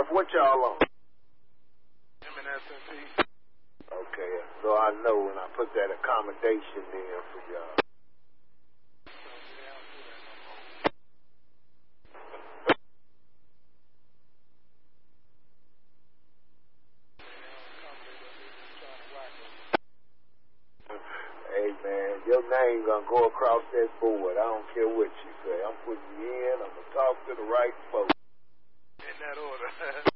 What y'all on? MNSNP. Okay, so I know when I put that accommodation in for y'all. Hey man, your name gonna go across that board. I don't care what you say. I'm putting you in. I'm gonna talk to the right folks. In that order.